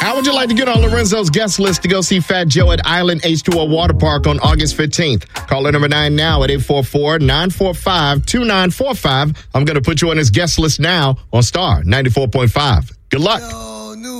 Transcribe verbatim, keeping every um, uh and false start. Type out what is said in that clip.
How would you like to get on Lorenzo's guest list to go see Fat Joe at Island H two O Water Park on August fifteenth? Call number nine now at eight four four, nine four five, two nine four five. I'm going to put you on his guest list now on Star ninety-four point five. Good luck.